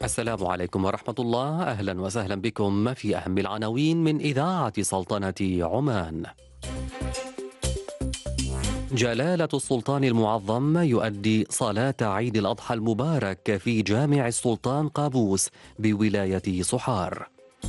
السلام عليكم ورحمة الله. أهلا وسهلا بكم في أهم العناوين من إذاعة سلطنة عمان. جلالة السلطان المعظم يؤدي صلاة عيد الأضحى المبارك في جامع السلطان قابوس بولاية صحار.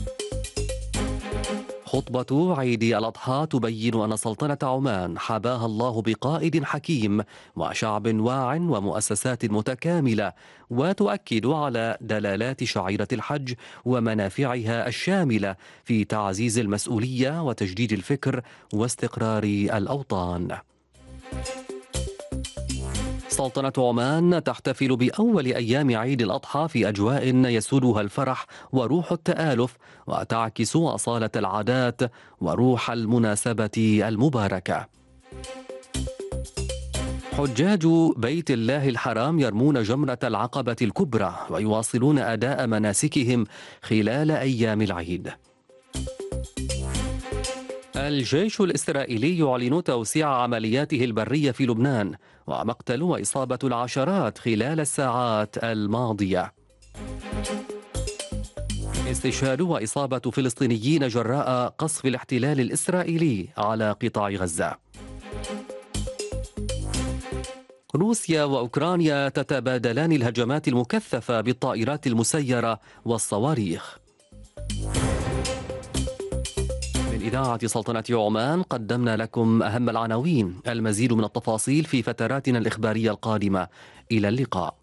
خطبة عيد الأضحى تبين أن سلطنة عمان حباها الله بقائد حكيم وشعب واع ومؤسسات متكاملة، وتؤكد على دلالات شعيرة الحج ومنافعها الشاملة في تعزيز المسؤولية وتجديد الفكر واستقرار الأوطان. سلطنة عمان تحتفل بأول أيام عيد الأضحى في أجواء يسودها الفرح وروح التآلف، وتعكس أصالة العادات وروح المناسبة المباركة. حجاج بيت الله الحرام يرمون جمرة العقبة الكبرى ويواصلون أداء مناسكهم خلال أيام العيد. الجيش الإسرائيلي يعلن توسيع عملياته البرية في لبنان ومقتل وإصابة العشرات خلال الساعات الماضية. استشهاد وإصابة فلسطينيين جراء قصف الاحتلال الإسرائيلي على قطاع غزة. روسيا وأوكرانيا تتبادلان الهجمات المكثفة بالطائرات المسيرة والصواريخ. من إذاعة سلطنة عمان قدمنا لكم أهم العناوين. المزيد من التفاصيل في فتراتنا الإخبارية القادمة. إلى اللقاء.